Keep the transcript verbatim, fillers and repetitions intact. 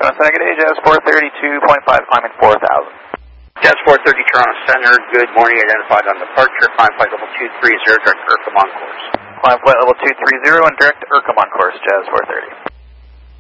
Toronto Center, good day, Jazz four thirty-two point five, climbing four thousand. Jazz four thirty Toronto Center, good morning, identified on departure, climb flight level two three zero, direct Irkham on course. Climb flight level two three zero and direct Irkham on course, Jazz four thirty.